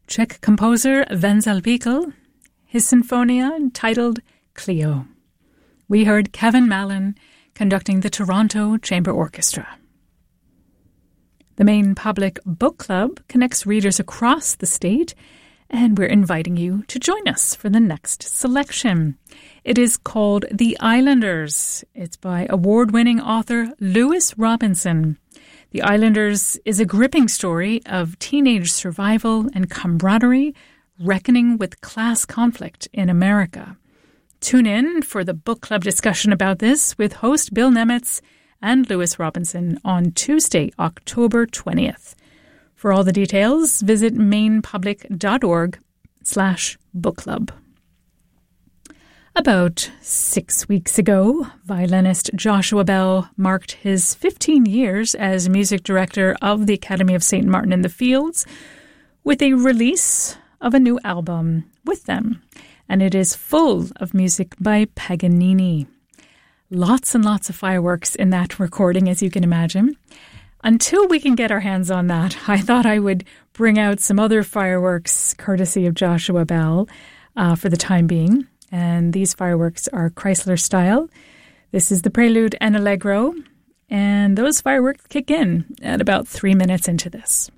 Czech composer Wenzel Bickel, his Sinfonia entitled Cleo. We heard Kevin Mallon conducting the Toronto Chamber Orchestra. The Maine Public Book Club connects readers across the state, and we're inviting you to join us for the next selection. It is called The Islanders. It's by award-winning author Lewis Robinson. The Islanders is a gripping story of teenage survival and camaraderie, reckoning with class conflict in America. Tune in for the book club discussion about this with host Bill Nemetz and Lewis Robinson on Tuesday, October 20th. For all the details, visit mainepublic.org/book club. About 6 weeks ago, violinist Joshua Bell marked his 15 years as music director of the Academy of St. Martin in the Fields with a release of a new album with them, and it is full of music by Paganini. Lots and lots of fireworks in that recording, as you can imagine. Until we can get our hands on that, I thought I would bring out some other fireworks courtesy of Joshua Bell for the time being. And these fireworks are Chrysler style. This is the Prelude and Allegro. And those fireworks kick in at about 3 minutes into this.